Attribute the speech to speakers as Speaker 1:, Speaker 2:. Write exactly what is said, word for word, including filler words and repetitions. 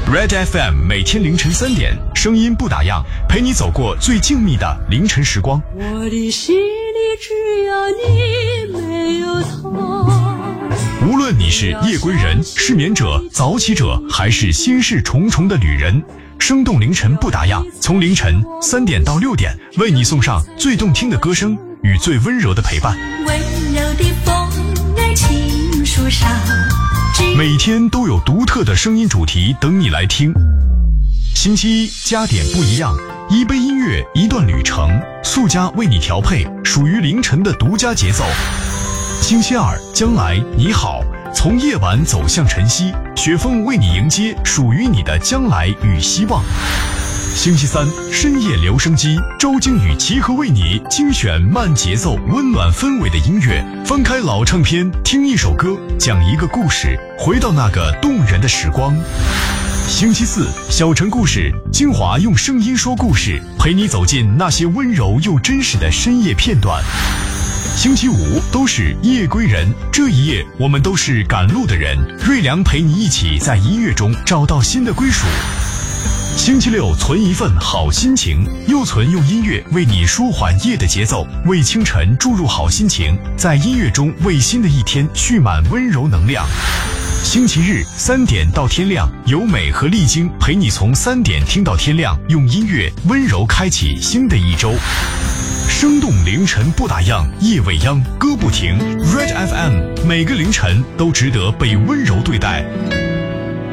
Speaker 1: Red F M 每天凌晨三点，声音不打烊，陪你走过最静谧的凌晨时光。
Speaker 2: 我的心里只有你，没有他。
Speaker 1: 无论你是夜归人、失眠者、早起者，还是心事重重的旅人，生动凌晨不打烊，从凌晨三点到六点，为你送上最动听的歌声与最温柔的陪伴。
Speaker 2: 温柔的风儿轻树上，
Speaker 1: 每天都有独特的声音主题等你来听。星期一加点不一样，一杯音乐一段旅程，速加为你调配属于凌晨的独家节奏。星期二将来你好，从夜晚走向晨曦，雪峰为你迎接属于你的将来与希望。星期三深夜留声机，周静与齐和为你精选慢节奏温暖氛围的音乐，翻开老唱片听一首歌，讲一个故事，回到那个动人的时光。星期四小城故事，精华用声音说故事，陪你走进那些温柔又真实的深夜片段。星期五都是夜归人，这一夜我们都是赶路的人，瑞良陪你一起在音乐中找到新的归属。星期六存一份好心情，又存用音乐为你舒缓夜的节奏，为清晨注入好心情，在音乐中为新的一天蓄满温柔能量。星期日三点到天亮，由美和丽晶陪你从三点听到天亮，用音乐温柔开启新的一周。生动凌晨不打烊，夜未央歌不停。 Red F M 每个凌晨都值得被温柔对待。